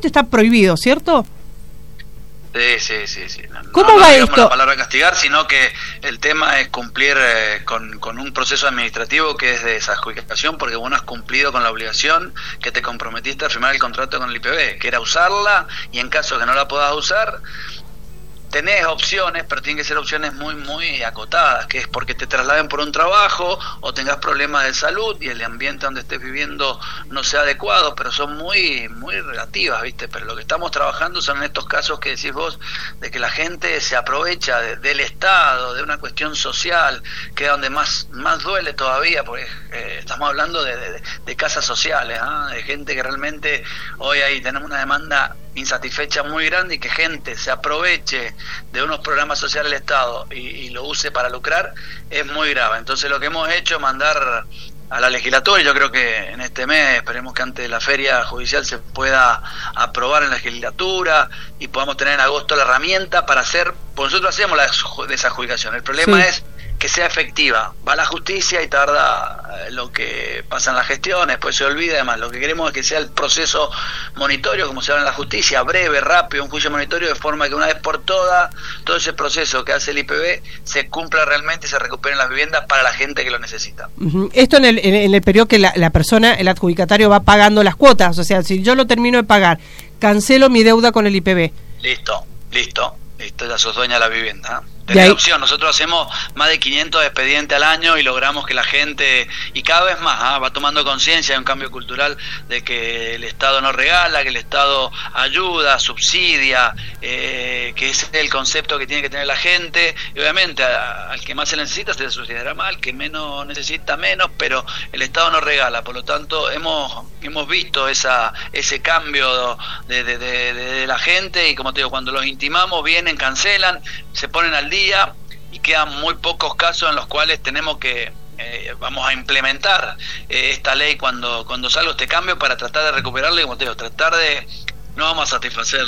esto está prohibido, ¿cierto? Sí. ¿Cómo va digamos esto? La palabra castigar, sino que el tema es cumplir con un proceso administrativo que es de desadjudicación, porque vos no has cumplido con la obligación que te comprometiste a firmar el contrato con el IPB, que era usarla, y en caso que no la puedas usar, tenés opciones, pero tienen que ser opciones muy acotadas, que es porque te trasladen por un trabajo o tengas problemas de salud y el ambiente donde estés viviendo no sea adecuado, pero son muy relativas, ¿viste? Pero lo que estamos trabajando son en estos casos que decís vos, de que la gente se aprovecha del Estado, de una cuestión social, que es donde más duele todavía, porque estamos hablando de casas sociales, de gente que realmente hoy ahí tenemos una demanda insatisfecha muy grande, y que gente se aproveche de unos programas sociales del Estado y lo use para lucrar es muy grave. Entonces lo que hemos hecho es mandar a la legislatura, y yo creo que en este mes, esperemos que antes de la feria judicial se pueda aprobar en la legislatura y podamos tener en agosto la herramienta para hacer, porque nosotros hacemos la desadjudicación, el problema es que sea efectiva. Va a la justicia y tarda lo que pasa en la gestión, después se olvida. Además, lo que queremos es que sea el proceso monitorio, como se habla en la justicia, breve, rápido, un juicio monitorio, de forma que una vez por todas, todo ese proceso que hace el IPB se cumpla realmente y se recuperen las viviendas para la gente que lo necesita. Esto en el periodo que la persona, el adjudicatario, va pagando las cuotas, o sea, si yo lo termino de pagar, cancelo mi deuda con el IPB. Listo, ya sos dueña de la vivienda, Tenés opción. Nosotros hacemos más de 500 expedientes al año y logramos que la gente, y cada vez más, va tomando conciencia de un cambio cultural, de que el Estado no regala, que el Estado ayuda, subsidia, que ese es el concepto que tiene que tener la gente. Y obviamente al que más se le necesita se le subsidiará más, al que menos necesita menos, pero el Estado no regala. Por lo tanto hemos visto ese cambio de la gente, y como te digo, cuando los intimamos vienen, cancelan, se ponen al día, y quedan muy pocos casos en los cuales tenemos que vamos a implementar esta ley cuando salga este cambio, para tratar de recuperarle, como te digo, tratar de, no vamos a satisfacer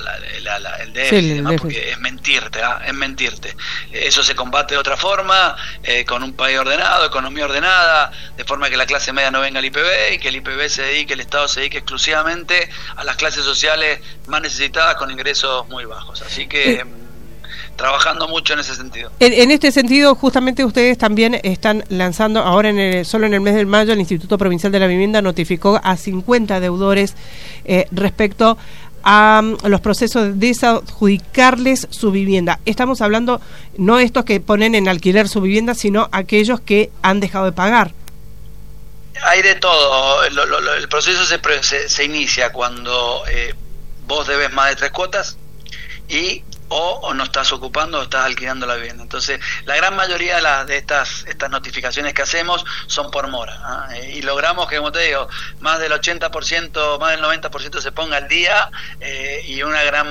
el déficit, porque es mentirte, es mentirte. Eso se combate de otra forma, con un país ordenado, economía ordenada, de forma que la clase media no venga al IPB, y que el IPB se dedique, el Estado se dedique exclusivamente a las clases sociales más necesitadas con ingresos muy bajos. Así que trabajando mucho en ese sentido. En este sentido, justamente ustedes también están lanzando, ahora solo en el mes de mayo, el Instituto Provincial de la Vivienda notificó a 50 deudores respecto a los procesos de desadjudicarles su vivienda. Estamos hablando, no estos que ponen en alquiler su vivienda, sino aquellos que han dejado de pagar. Hay de todo. El proceso se inicia cuando vos debes más de 3 cuotas y o no estás ocupando o estás alquilando la vivienda. Entonces, la gran mayoría de estas notificaciones que hacemos son por mora, y logramos que, como te digo, más del 80%, más del 90% se ponga al día, y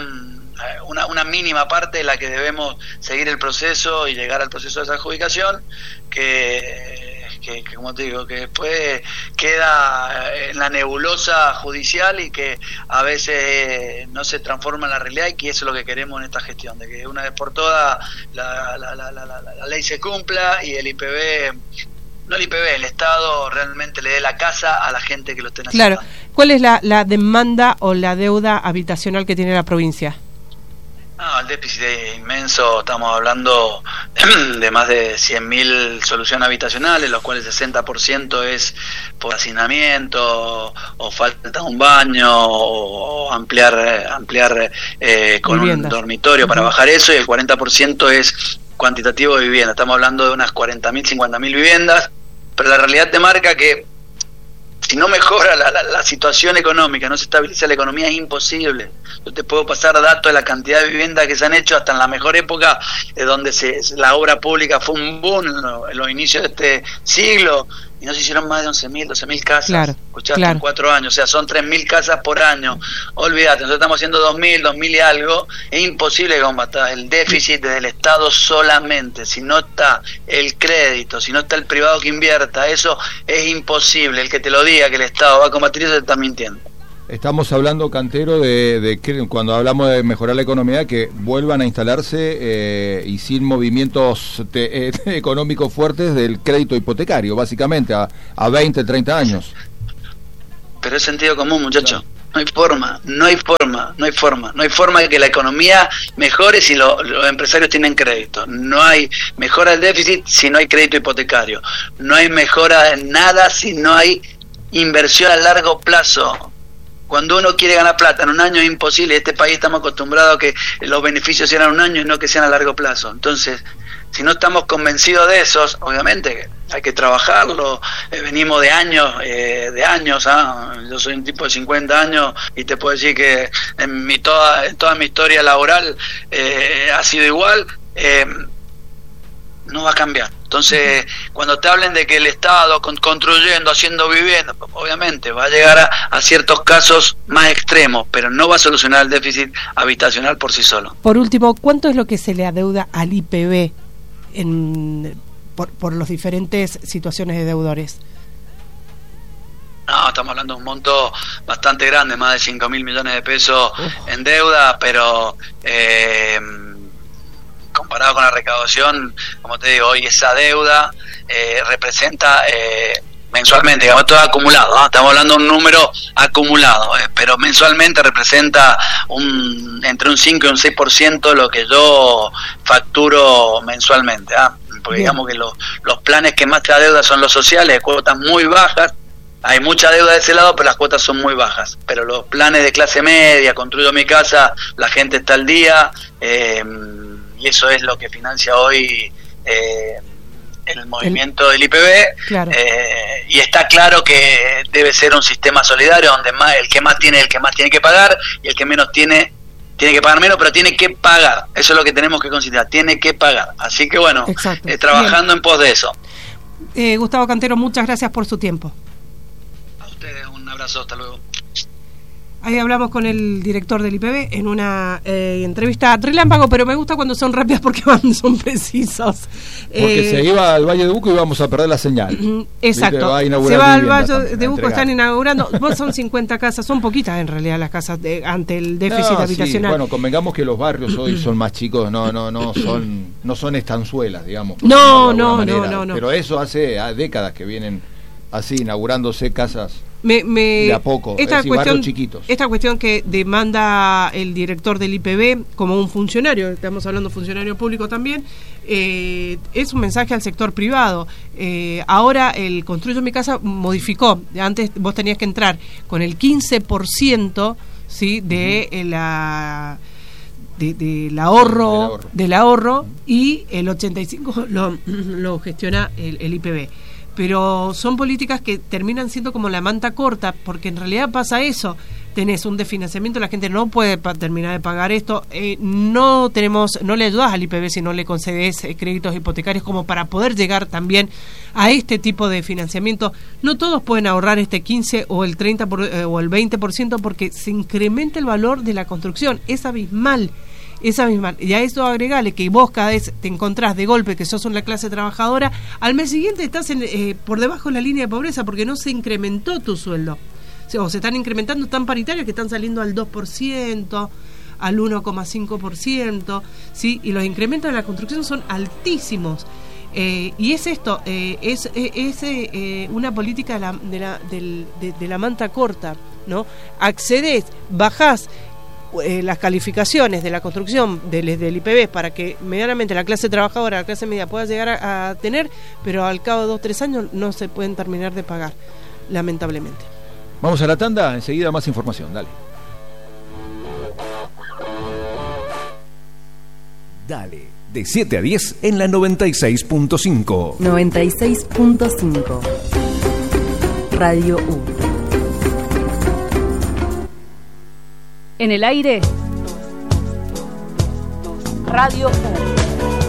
una mínima parte en la que debemos seguir el proceso y llegar al proceso de desadjudicación, que como te digo, que después queda en la nebulosa judicial y que a veces no se transforma en la realidad, y que eso es lo que queremos en esta gestión, de que una vez por todas la ley se cumpla y el IPB, no el IPB, el Estado realmente le dé la casa a la gente que lo esté necesitando. Claro. ¿Cuál es la demanda o la deuda habitacional que tiene la provincia? El déficit es inmenso. Estamos hablando de más de 100.000 soluciones habitacionales, los cuales 60% es por hacinamiento, o falta un baño, o ampliar con viviendas, un dormitorio para bajar eso, y el 40% es cuantitativo de vivienda. Estamos hablando de unas 40.000, 50.000 viviendas, pero la realidad te marca que si no mejora la situación económica, no se estabiliza la economía, es imposible. Yo te puedo pasar datos de la cantidad de viviendas que se han hecho hasta en la mejor época, donde la obra pública fue un boom en los inicios de este siglo, y no se hicieron más de 11.000, 12.000 casas. Escuchaste, en 4 años, o sea, son 3.000 casas por año. Olvídate, nosotros estamos haciendo 2.000 y algo. Es imposible combatir el déficit desde el Estado solamente. Si no está el crédito, si no está el privado que invierta, eso es imposible. El que te lo diga que el Estado va a combatir eso te está mintiendo. Estamos hablando, Cantero, de que cuando hablamos de mejorar la economía, que vuelvan a instalarse y sin movimientos económicos fuertes del crédito hipotecario, básicamente, a 20, 30 años. Pero es sentido común, muchacho. No hay forma de que la economía mejore si los empresarios tienen crédito. No hay mejora del déficit si no hay crédito hipotecario. No hay mejora en nada si no hay inversión a largo plazo. Cuando uno quiere ganar plata en un año es imposible. En este país estamos acostumbrados a que los beneficios sean a un año y no que sean a largo plazo. Entonces, si no estamos convencidos de esos, obviamente hay que trabajarlo. Venimos de años, yo soy un tipo de 50 años y te puedo decir que en toda mi historia laboral ha sido igual. No va a cambiar. Entonces, cuando te hablen de que el Estado construyendo, haciendo vivienda, obviamente va a llegar a ciertos casos más extremos, pero no va a solucionar el déficit habitacional por sí solo. Por último, ¿cuánto es lo que se le adeuda al IPB por las diferentes situaciones de deudores? No, estamos hablando de un monto bastante grande, más de 5.000 millones de pesos en deuda, pero comparado con la recaudación, como te digo, hoy esa deuda representa mensualmente, digamos, todo acumulado, ¿no? Estamos hablando de un número acumulado, pero mensualmente representa entre un 5 y un 6% lo que yo facturo mensualmente, porque bien, digamos que los planes que más te da deuda son los sociales, de cuotas muy bajas. Hay mucha deuda de ese lado, pero las cuotas son muy bajas. Pero los planes de clase media, construyo mi casa, la gente está al día, y eso es lo que financia hoy el movimiento del IPB. Claro. Y está claro que debe ser un sistema solidario donde el que más tiene que pagar, y el que menos tiene que pagar menos, pero tiene que pagar. Eso es lo que tenemos que considerar, tiene que pagar. Así que bueno, trabajando en pos de eso. Gustavo Cantero, muchas gracias por su tiempo. A ustedes un abrazo, hasta luego. Ahí hablamos con el director del IPB en una entrevista relámpago, pero me gusta cuando son rápidas porque son precisos. Porque se iba al Valle de Uco y vamos a perder la señal. Exacto. Se va al Valle de Uco, están inaugurando. Son 50 casas, son poquitas en realidad las casas ante el déficit habitacional. Sí. Bueno, convengamos que los barrios hoy son más chicos, no son estanzuelas, digamos. No. Pero eso hace décadas que vienen así inaugurándose casas. De a poco, barrios chiquitos. Esta cuestión que demanda el director del IPB como un funcionario, estamos hablando de funcionario público también, es un mensaje al sector privado. Ahora el Construyo mi casa modificó, antes vos tenías que entrar con el 15%, ¿sí? del ahorro y el 85% lo gestiona el IPB. Pero son políticas que terminan siendo como la manta corta, porque en realidad pasa eso. Tenés un desfinanciamiento, la gente no puede terminar de pagar esto, no le ayudás al IPB si no le concedes créditos hipotecarios como para poder llegar también a este tipo de financiamiento. No todos pueden ahorrar este 15 o el 30 o el 20% porque se incrementa el valor de la construcción, es abismal. Y a eso agregale que vos cada vez te encontrás de golpe que sos una clase trabajadora, al mes siguiente estás por debajo de la línea de pobreza porque no se incrementó tu sueldo. O se están incrementando tan paritarios que están saliendo al 2%, al 1,5%, ¿sí? Y los incrementos de la construcción son altísimos. Y es esto, es una política de la manta corta, ¿no? Accedés, bajás las calificaciones de la construcción del IPB para que medianamente la clase trabajadora, la clase media pueda llegar a tener, pero al cabo de 2-3 años no se pueden terminar de pagar, lamentablemente. Vamos a la tanda, enseguida más información, dale. Dale, de 7 a 10 en la 96.5. 96.5 Radio U. En el aire, Radio U.